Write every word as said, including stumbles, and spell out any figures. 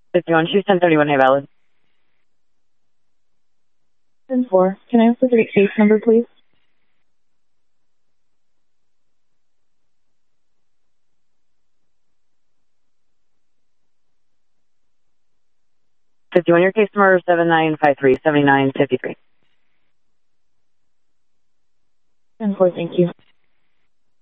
fifty-one, choose ten thirty-one, hey, valid. ten four, can I have the three case number, please? fifty-one, your case number seven nine five three, seven nine five three. ten four, thank you.